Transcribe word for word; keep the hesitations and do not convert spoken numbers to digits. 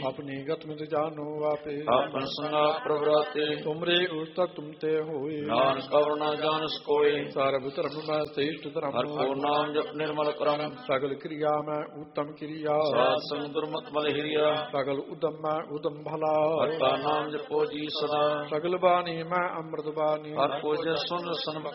अपनी गत में जानो वापे आपन संगा प्रवराते तुमरे उस्तक तुम ते होए नानक कवण न जानस कोय सर्व धर्म में श्रेष्ठ धर्म हर को नाम जप निर्मल करम सगल क्रिया में उत्तम क्रिया सात संग दुर्मत मल हिरिया सगल उदम में उदम भला हर का नाम जपो जी सदा सगल बानी में अमृत बानी हर को जय सुन सन